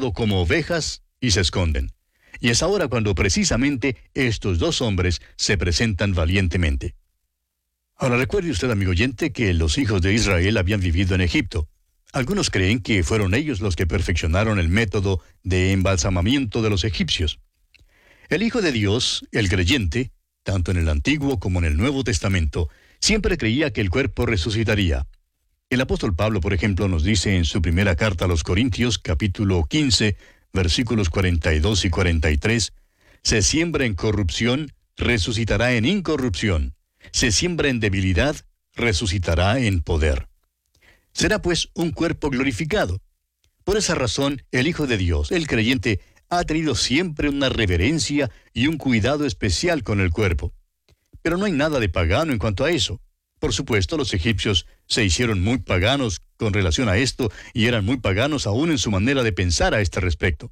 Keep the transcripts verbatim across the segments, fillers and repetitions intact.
todo como ovejas y se esconden. Y es ahora cuando precisamente estos dos hombres se presentan valientemente. Ahora recuerde usted, amigo oyente, que los hijos de Israel habían vivido en Egipto. Algunos creen que fueron ellos los que perfeccionaron el método de embalsamamiento de los egipcios. El Hijo de Dios, el creyente, tanto en el Antiguo como en el Nuevo Testamento, siempre creía que el cuerpo resucitaría. El apóstol Pablo, por ejemplo, nos dice en su primera carta a los Corintios, capítulo quince, versículos cuarenta y dos y cuarenta y tres, se siembra en corrupción, resucitará en incorrupción. Se siembra en debilidad, resucitará en poder. Será pues un cuerpo glorificado. Por esa razón, el Hijo de Dios, el creyente, ha tenido siempre una reverencia y un cuidado especial con el cuerpo. Pero no hay nada de pagano en cuanto a eso. Por supuesto, los egipcios se hicieron muy paganos con relación a esto y eran muy paganos aún en su manera de pensar a este respecto.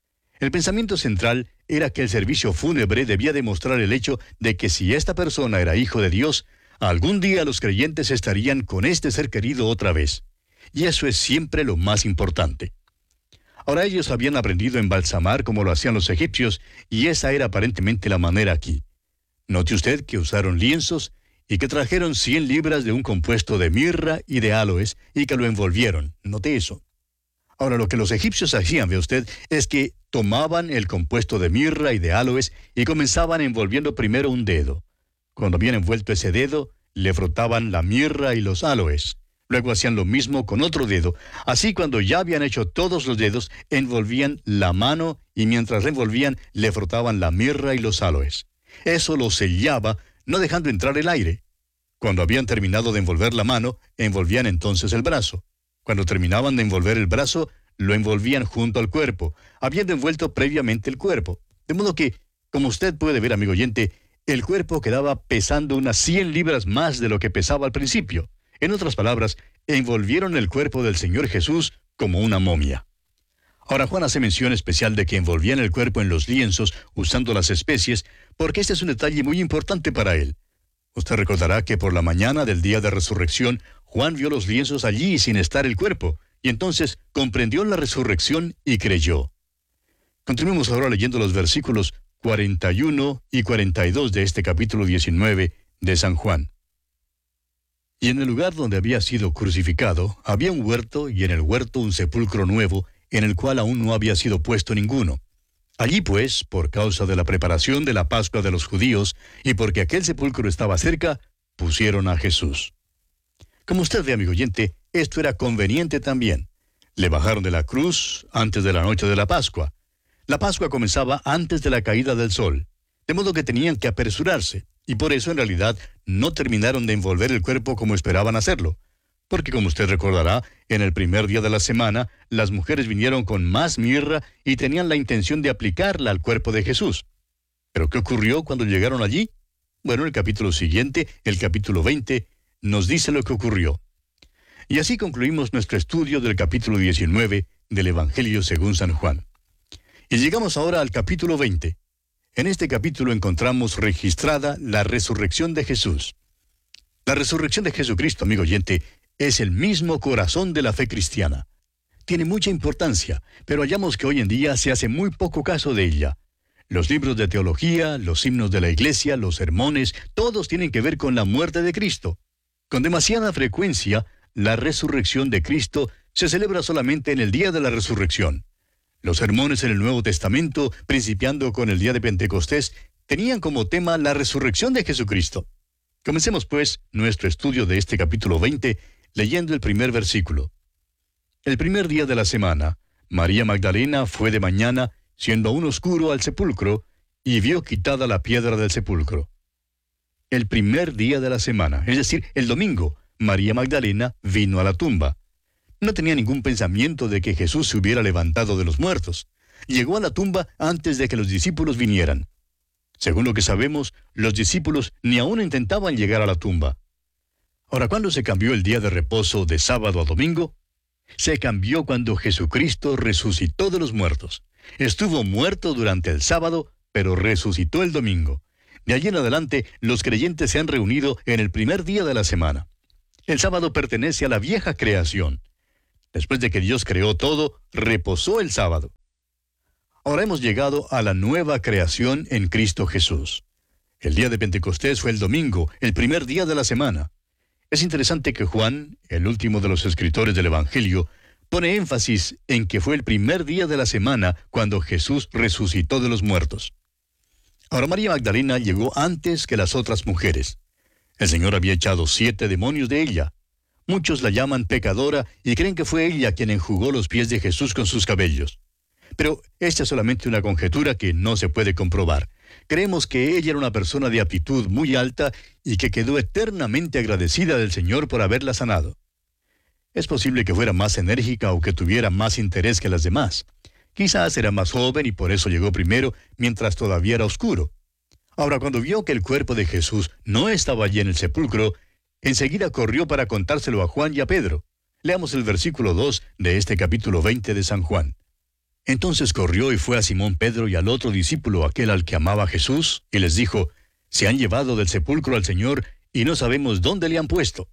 El pensamiento central era que el servicio fúnebre debía demostrar el hecho de que si esta persona era hijo de Dios, algún día los creyentes estarían con este ser querido otra vez. Y eso es siempre lo más importante. Ahora ellos habían aprendido a embalsamar como lo hacían los egipcios, y esa era aparentemente la manera aquí. Note usted que usaron lienzos y que trajeron cien libras de un compuesto de mirra y de áloes y que lo envolvieron. Note eso. Ahora, lo que los egipcios hacían, ve usted, es que tomaban el compuesto de mirra y de áloes y comenzaban envolviendo primero un dedo. Cuando habían envuelto ese dedo, le frotaban la mirra y los áloes. Luego hacían lo mismo con otro dedo. Así, cuando ya habían hecho todos los dedos, envolvían la mano y mientras la envolvían, le frotaban la mirra y los áloes. Eso lo sellaba, no dejando entrar el aire. Cuando habían terminado de envolver la mano, envolvían entonces el brazo. Cuando terminaban de envolver el brazo, lo envolvían junto al cuerpo, habiendo envuelto previamente el cuerpo. De modo que, como usted puede ver, amigo oyente, el cuerpo quedaba pesando unas cien libras más de lo que pesaba al principio. En otras palabras, envolvieron el cuerpo del Señor Jesús como una momia. Ahora Juan hace mención especial de que envolvían el cuerpo en los lienzos usando las especies, porque este es un detalle muy importante para él. Usted recordará que por la mañana del día de resurrección, Juan vio los lienzos allí sin estar el cuerpo, y entonces comprendió la resurrección y creyó. Continuemos ahora leyendo los versículos cuarenta y uno y cuarenta y dos de este capítulo diecinueve de San Juan. Y en el lugar donde había sido crucificado, había un huerto, y en el huerto un sepulcro nuevo, en el cual aún no había sido puesto ninguno. Allí pues, por causa de la preparación de la Pascua de los judíos, y porque aquel sepulcro estaba cerca, pusieron a Jesús. Como usted ve, amigo oyente, esto era conveniente también. Le bajaron de la cruz antes de la noche de la Pascua. La Pascua comenzaba antes de la caída del sol, de modo que tenían que apresurarse, y por eso en realidad no terminaron de envolver el cuerpo como esperaban hacerlo. Porque como usted recordará, en el primer día de la semana, las mujeres vinieron con más mirra y tenían la intención de aplicarla al cuerpo de Jesús. ¿Pero qué ocurrió cuando llegaron allí? Bueno, el capítulo siguiente, el capítulo veinte, nos dice lo que ocurrió. Y así concluimos nuestro estudio del capítulo diecinueve del Evangelio según San Juan. Y llegamos ahora al capítulo veinte. En este capítulo encontramos registrada la resurrección de Jesús. La resurrección de Jesucristo, amigo oyente, es el mismo corazón de la fe cristiana. Tiene mucha importancia, pero hallamos que hoy en día se hace muy poco caso de ella. Los libros de teología, los himnos de la iglesia, los sermones, todos tienen que ver con la muerte de Cristo. Con demasiada frecuencia, la resurrección de Cristo se celebra solamente en el día de la resurrección. Los sermones en el Nuevo Testamento, principiando con el día de Pentecostés, tenían como tema la resurrección de Jesucristo. Comencemos, pues, nuestro estudio de este capítulo veinte, leyendo el primer versículo. El primer día de la semana, María Magdalena fue de mañana, siendo aún oscuro, al sepulcro, y vio quitada la piedra del sepulcro. El primer día de la semana, es decir, el domingo, María Magdalena vino a la tumba. No tenía ningún pensamiento de que Jesús se hubiera levantado de los muertos. Llegó a la tumba antes de que los discípulos vinieran. Según lo que sabemos, los discípulos ni aún intentaban llegar a la tumba. Ahora, ¿cuándo se cambió el día de reposo de sábado a domingo? Se cambió cuando Jesucristo resucitó de los muertos. Estuvo muerto durante el sábado, pero resucitó el domingo. De allí en adelante, los creyentes se han reunido en el primer día de la semana. El sábado pertenece a la vieja creación. Después de que Dios creó todo, reposó el sábado. Ahora hemos llegado a la nueva creación en Cristo Jesús. El día de Pentecostés fue el domingo, el primer día de la semana. Es interesante que Juan, el último de los escritores del Evangelio, pone énfasis en que fue el primer día de la semana cuando Jesús resucitó de los muertos. Ahora María Magdalena llegó antes que las otras mujeres. El Señor había echado siete demonios de ella. Muchos la llaman pecadora y creen que fue ella quien enjugó los pies de Jesús con sus cabellos. Pero esta es solamente una conjetura que no se puede comprobar. Creemos que ella era una persona de aptitud muy alta y que quedó eternamente agradecida del Señor por haberla sanado. Es posible que fuera más enérgica o que tuviera más interés que las demás. Quizás era más joven y por eso llegó primero mientras todavía era oscuro. Ahora, cuando vio que el cuerpo de Jesús no estaba allí en el sepulcro, enseguida corrió para contárselo a Juan y a Pedro. Leamos el versículo dos de este capítulo veinte de San Juan. Entonces corrió y fue a Simón Pedro y al otro discípulo, aquel al que amaba Jesús, y les dijo, «Se han llevado del sepulcro al Señor, y no sabemos dónde le han puesto».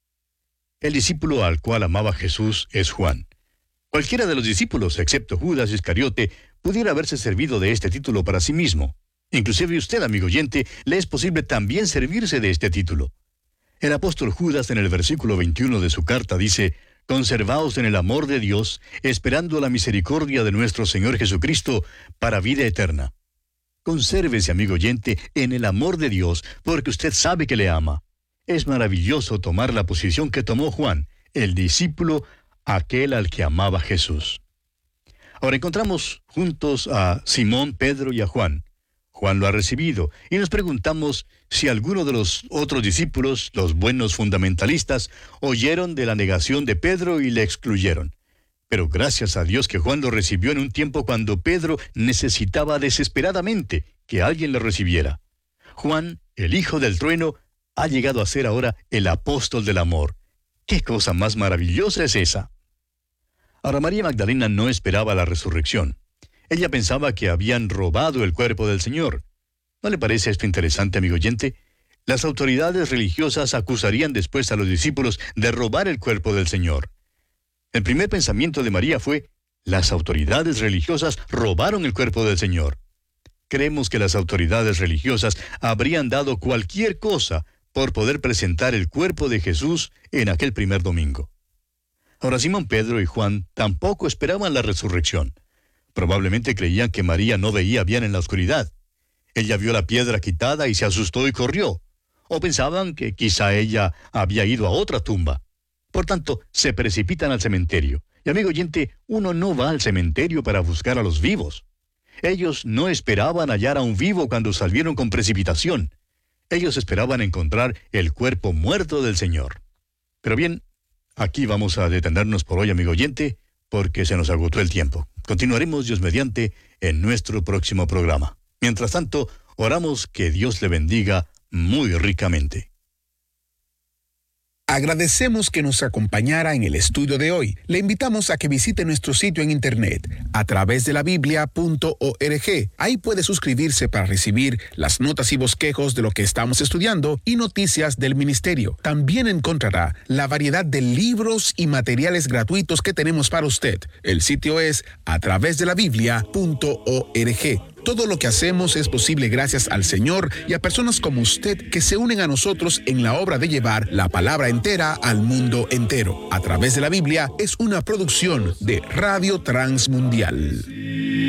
El discípulo al cual amaba Jesús es Juan. Cualquiera de los discípulos, excepto Judas Iscariote, pudiera haberse servido de este título para sí mismo. Inclusive usted, amigo oyente, le es posible también servirse de este título. El apóstol Judas en el versículo veintiuno de su carta dice, «Conservaos en el amor de Dios, esperando la misericordia de nuestro Señor Jesucristo para vida eterna». Consérvese, amigo oyente, en el amor de Dios, porque usted sabe que le ama. Es maravilloso tomar la posición que tomó Juan, el discípulo, aquel al que amaba Jesús. Ahora encontramos juntos a Simón, Pedro y a Juan. Juan lo ha recibido, y nos preguntamos si alguno de los otros discípulos, los buenos fundamentalistas, oyeron de la negación de Pedro y le excluyeron. Pero gracias a Dios que Juan lo recibió en un tiempo cuando Pedro necesitaba desesperadamente que alguien lo recibiera. Juan, el hijo del trueno, ha llegado a ser ahora el apóstol del amor. ¡Qué cosa más maravillosa es esa! Ahora María Magdalena no esperaba la resurrección. Ella pensaba que habían robado el cuerpo del Señor. ¿No le parece esto interesante, amigo oyente? Las autoridades religiosas acusarían después a los discípulos de robar el cuerpo del Señor. El primer pensamiento de María fue, las autoridades religiosas robaron el cuerpo del Señor. Creemos que las autoridades religiosas habrían dado cualquier cosa por poder presentar el cuerpo de Jesús en aquel primer domingo. Ahora Simón Pedro y Juan tampoco esperaban la resurrección. Probablemente creían que María no veía bien en la oscuridad. Ella vio la piedra quitada y se asustó y corrió. O pensaban que quizá ella había ido a otra tumba. Por tanto, se precipitan al cementerio. Y amigo oyente, uno no va al cementerio para buscar a los vivos. Ellos no esperaban hallar a un vivo cuando salieron con precipitación. Ellos esperaban encontrar el cuerpo muerto del Señor. Pero bien, aquí vamos a detenernos por hoy, amigo oyente, porque se nos agotó el tiempo. Continuaremos, Dios mediante, en nuestro próximo programa. Mientras tanto, oramos que Dios le bendiga muy ricamente. Agradecemos que nos acompañara en el estudio de hoy. Le invitamos a que visite nuestro sitio en internet a través de la biblia punto org. Ahí puede suscribirse para recibir las notas y bosquejos de lo que estamos estudiando y noticias del ministerio. También encontrará la variedad de libros y materiales gratuitos que tenemos para usted. El sitio es a través de la biblia punto org. Todo lo que hacemos es posible gracias al Señor y a personas como usted que se unen a nosotros en la obra de llevar la palabra entera al mundo entero. A través de la Biblia es una producción de Radio Transmundial.